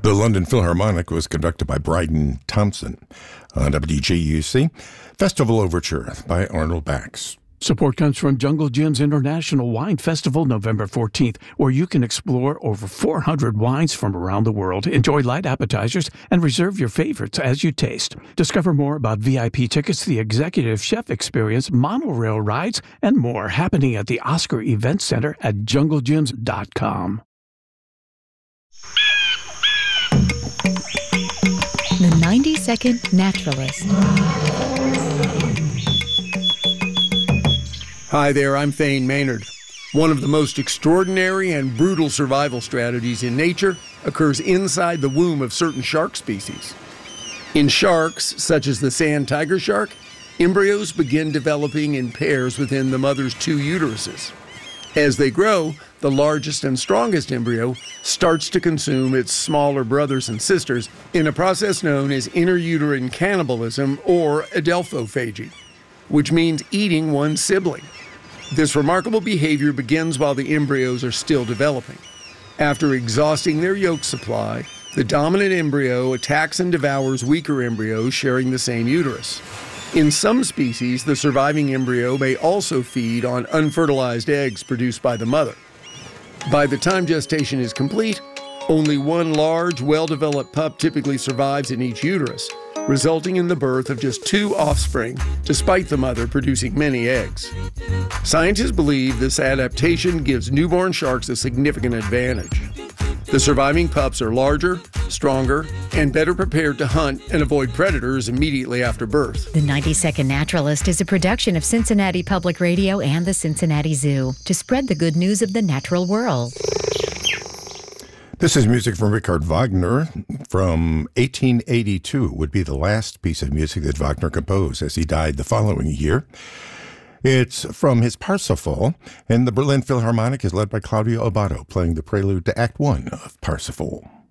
The London Philharmonic was conducted by Bryden Thompson. On WGUC, Festival Overture by Arnold Bax. Support comes from Jungle Jim's International Wine Festival, November 14th, where you can explore over 400 wines from around the world, enjoy light appetizers, and reserve your favorites as you taste. Discover more about VIP tickets, the Executive Chef Experience, monorail rides, and more happening at the Oscar Event Center at junglegyms.com. The 90-Second Naturalist. Hi there, I'm Thane Maynard. One of the most extraordinary and brutal survival strategies in nature occurs inside the womb of certain shark species. In sharks, such as the sand tiger shark, embryos begin developing in pairs within the mother's two uteruses. As they grow, the largest and strongest embryo starts to consume its smaller brothers and sisters in a process known as interuterine cannibalism, or adelphophagy, which means eating one sibling. This remarkable behavior begins while the embryos are still developing. After exhausting their yolk supply, the dominant embryo attacks and devours weaker embryos sharing the same uterus. In some species, the surviving embryo may also feed on unfertilized eggs produced by the mother. By the time gestation is complete, only one large, well-developed pup typically survives in each uterus, resulting in the birth of just two offspring, despite the mother producing many eggs. Scientists believe this adaptation gives newborn sharks a significant advantage. The surviving pups are larger, stronger, and better prepared to hunt and avoid predators immediately after birth. The 90-Second Naturalist is a production of Cincinnati Public Radio and the Cincinnati Zoo to spread the good news of the natural world. This is music from Richard Wagner from 1882. It would be the last piece of music that Wagner composed, as he died the following year. It's from his Parsifal, and the Berlin Philharmonic is led by Claudio Abbado, playing the prelude to Act 1 of Parsifal.